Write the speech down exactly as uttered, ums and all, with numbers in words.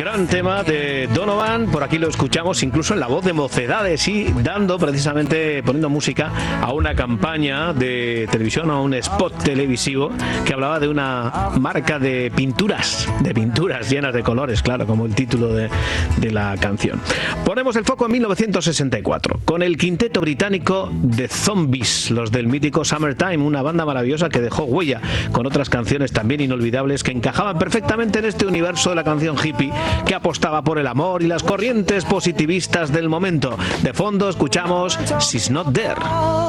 Gran tema de Donovan, por aquí lo escuchamos incluso en la voz de Mocedades y dando precisamente, poniendo música a una campaña de televisión, a un spot televisivo que hablaba de una marca de pinturas, de pinturas llenas de colores, claro, como el título de, de la canción. Ponemos el foco en mil novecientos sesenta y cuatro, con el quinteto británico The Zombies, los del mítico Summertime, una banda maravillosa que dejó huella con otras canciones también inolvidables que encajaban perfectamente en este universo de la canción hippie que apostaba por el amor y las corrientes positivistas del momento. De fondo escuchamos She's Not There.